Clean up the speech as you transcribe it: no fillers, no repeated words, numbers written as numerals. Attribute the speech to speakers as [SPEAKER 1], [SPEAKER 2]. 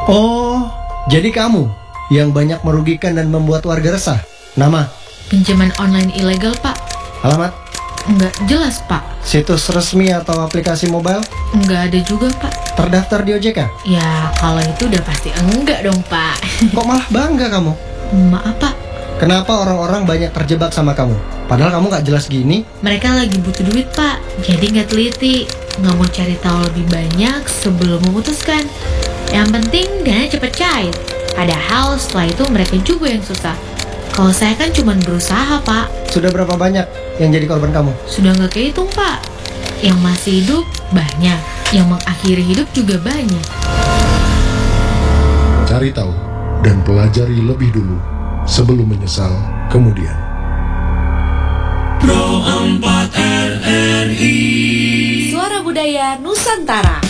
[SPEAKER 1] Oh, jadi kamu yang banyak merugikan dan membuat warga resah. Nama?
[SPEAKER 2] Pinjaman online ilegal, Pak.
[SPEAKER 1] Alamat?
[SPEAKER 2] Nggak jelas, Pak.
[SPEAKER 1] Situs resmi atau aplikasi mobile?
[SPEAKER 2] Nggak ada juga, Pak.
[SPEAKER 1] Terdaftar di OJK?
[SPEAKER 2] Ya, kalau itu udah pasti enggak dong, Pak.
[SPEAKER 1] Kok malah bangga kamu?
[SPEAKER 2] Maaf, Pak.
[SPEAKER 1] Kenapa orang-orang banyak terjebak sama kamu? Padahal kamu nggak jelas gini.
[SPEAKER 2] Mereka lagi butuh duit, Pak. Jadi nggak teliti. Nggak mau cari tahu lebih banyak sebelum memutuskan. Yang penting dana cepet cair. Padahal setelah itu mereka juga yang susah. Kalau saya kan cuma berusaha, Pak.
[SPEAKER 1] Sudah berapa banyak yang jadi korban kamu?
[SPEAKER 2] Sudah nggak kehitung, Pak. Yang masih hidup banyak. Yang mengakhiri hidup juga banyak.
[SPEAKER 3] Cari tahu dan pelajari lebih dulu sebelum menyesal kemudian.
[SPEAKER 4] Pro 4 RRI
[SPEAKER 5] Suara Budaya Nusantara.